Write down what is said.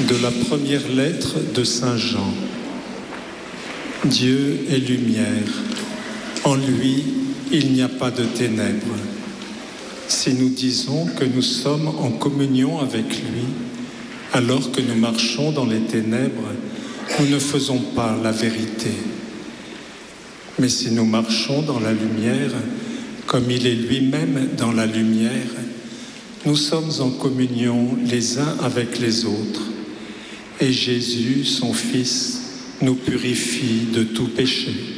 De la première lettre de Saint Jean. Dieu est lumière. En lui, il n'y a pas de ténèbres. Si nous disons que nous sommes en communion avec lui, alors que nous marchons dans les ténèbres, nous ne faisons pas la vérité. Mais si nous marchons dans la lumière, comme il est lui-même dans la lumière, nous sommes en communion les uns avec les autres. Et Jésus, son Fils, nous purifie de tout péché.